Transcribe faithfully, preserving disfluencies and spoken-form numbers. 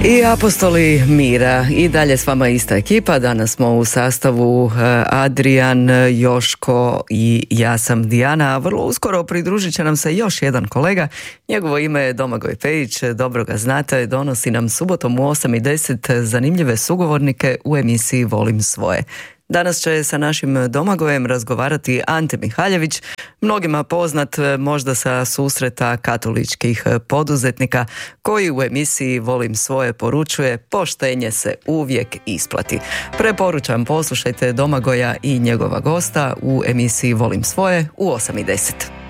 I apostoli mira, i dalje s vama ista ekipa. Danas smo u sastavu Adrian, Joško i ja sam Dijana. Vrlo uskoro pridružit će nam se još jedan kolega. Njegovo ime je Domagoj Pejić, dobro ga znate, donosi nam subotom u osam i deset zanimljive sugovornike u emisiji Volim svoje. Danas će sa našim Domagojem razgovarati Ante Mihaljević, mnogima poznat možda sa susreta katoličkih poduzetnika, koji u emisiji Volim svoje poručuje: poštenje se uvijek isplati. Preporučam, poslušajte Domagoja i njegova gosta u emisiji Volim svoje u osam i deset.